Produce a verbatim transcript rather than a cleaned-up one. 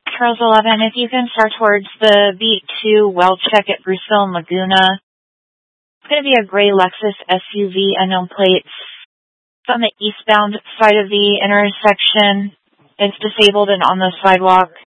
Charles eleven, if you can start towards the B two well check at Bruceville and Laguna. It's going to be a gray Lexus S U V, unknown plates. It's on the eastbound side of the intersection. It's disabled and on the sidewalk.